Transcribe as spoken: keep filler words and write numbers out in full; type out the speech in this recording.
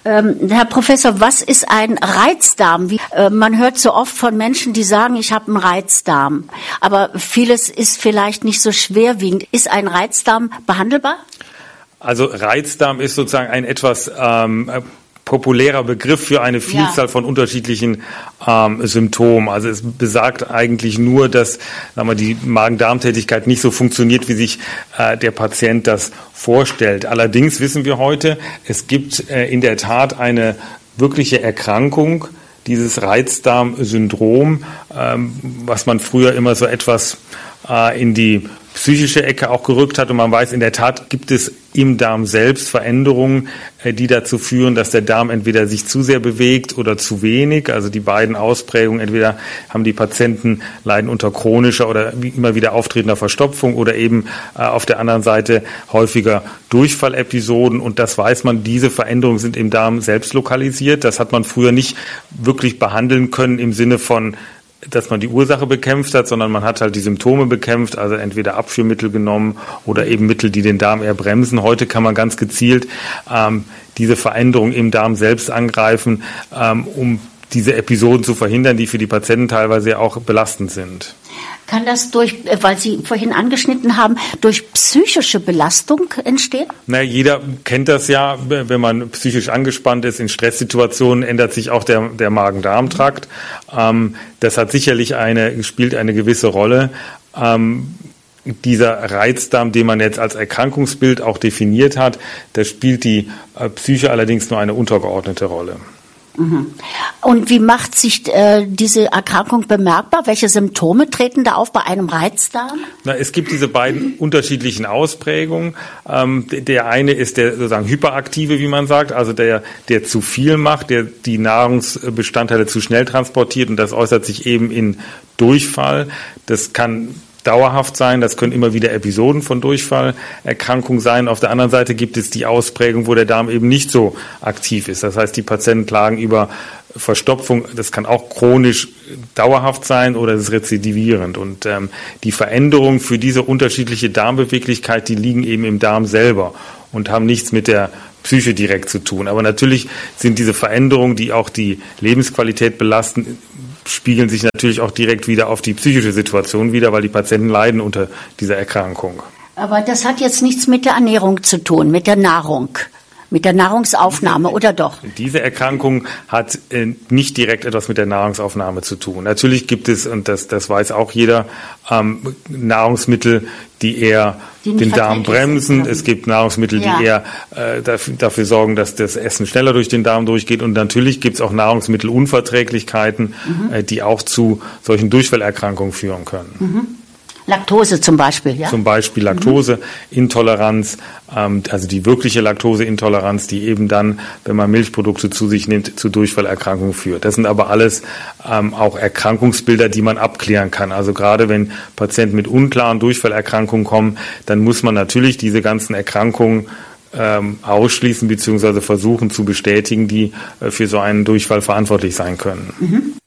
Ähm, Herr Professor, was ist ein Reizdarm? Wie, äh, man hört so oft von Menschen, die sagen, ich habe einen Reizdarm. Aber vieles ist vielleicht nicht so schwerwiegend. Ist ein Reizdarm behandelbar? Also Reizdarm ist sozusagen ein etwas ähm, populärer Begriff für eine Vielzahl ja. von unterschiedlichen ähm, Symptomen. Also es besagt eigentlich nur, dass sagen wir, die Magen-Darm-Tätigkeit nicht so funktioniert, wie sich äh, der Patient das vorstellt. Allerdings wissen wir heute, es gibt äh, in der Tat eine wirkliche Erkrankung, dieses Reizdarm-Syndrom, ähm, was man früher immer so etwas äh, in die psychische Ecke auch gerückt hat. Und man weiß, in der Tat gibt es im Darm selbst Veränderungen, die dazu führen, dass der Darm entweder sich zu sehr bewegt oder zu wenig. Also die beiden Ausprägungen, entweder haben die Patienten leiden unter chronischer oder immer wieder auftretender Verstopfung oder eben äh, auf der anderen Seite häufiger Durchfallepisoden. Und das weiß man, diese Veränderungen sind im Darm selbst lokalisiert. Das hat man früher nicht wirklich behandeln können im Sinne von, dass man die Ursache bekämpft hat, sondern man hat halt die Symptome bekämpft, also entweder Abführmittel genommen oder eben Mittel, die den Darm eher bremsen. Heute kann man ganz gezielt ähm, diese Veränderung im Darm selbst angreifen, ähm, um diese Episoden zu verhindern, die für die Patienten teilweise auch belastend sind. Kann das durch, weil Sie vorhin angeschnitten haben, durch psychische Belastung entstehen? Na, jeder kennt das ja, wenn man psychisch angespannt ist, in Stresssituationen ändert sich auch der, der Magen-Darm-Trakt. Ähm, das hat sicherlich eine, spielt eine gewisse Rolle. Ähm, dieser Reizdarm, den man jetzt als Erkrankungsbild auch definiert hat, da spielt die äh, Psyche allerdings nur eine untergeordnete Rolle. Und wie macht sich äh, diese Erkrankung bemerkbar? Welche Symptome treten da auf bei einem Reizdarm? Na, es gibt diese beiden unterschiedlichen Ausprägungen. Ähm, der eine ist der sozusagen hyperaktive, wie man sagt, also der, der zu viel macht, der die Nahrungsbestandteile zu schnell transportiert, und das äußert sich eben in Durchfall. Das kann dauerhaft sein, das können immer wieder Episoden von Durchfallerkrankung sein. Auf der anderen Seite gibt es die Ausprägung, wo der Darm eben nicht so aktiv ist. Das heißt, die Patienten klagen über Verstopfung, das kann auch chronisch dauerhaft sein oder es ist rezidivierend. Und ähm, die Veränderungen für diese unterschiedliche Darmbeweglichkeit, die liegen eben im Darm selber und haben nichts mit der Psyche direkt zu tun. Aber natürlich sind diese Veränderungen, die auch die Lebensqualität belasten, spiegeln sich natürlich auch direkt wieder auf die psychische Situation wieder, weil die Patienten leiden unter dieser Erkrankung. Aber das hat jetzt nichts mit der Ernährung zu tun, mit der Nahrung, mit der Nahrungsaufnahme, oder doch? Diese Erkrankung hat äh, nicht direkt etwas mit der Nahrungsaufnahme zu tun. Natürlich gibt es, und das, das weiß auch jeder, ähm, Nahrungsmittel, die eher die den Darm bremsen. Sind. Es gibt Nahrungsmittel, ja. die eher äh, dafür, dafür sorgen, dass das Essen schneller durch den Darm durchgeht. Und natürlich gibt es auch Nahrungsmittelunverträglichkeiten, mhm. äh, die auch zu solchen Durchfallerkrankungen führen können. Mhm. Laktose zum Beispiel, ja? Zum Beispiel Laktoseintoleranz, ähm, also die wirkliche Laktoseintoleranz, die eben dann, wenn man Milchprodukte zu sich nimmt, zu Durchfallerkrankungen führt. Das sind aber alles ähm, auch Erkrankungsbilder, die man abklären kann. Also gerade wenn Patienten mit unklaren Durchfallerkrankungen kommen, dann muss man natürlich diese ganzen Erkrankungen ähm, ausschließen bzw. versuchen zu bestätigen, die äh, für so einen Durchfall verantwortlich sein können. Mhm.